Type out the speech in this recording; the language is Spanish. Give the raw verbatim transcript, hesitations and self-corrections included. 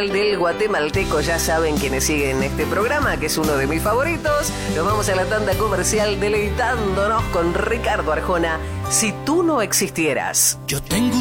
del guatemalteco, ya saben quienes siguen este programa, que es uno de mis favoritos. Nos vamos a la tanda comercial deleitándonos con Ricardo Arjona, Si tú no existieras. Yo tengo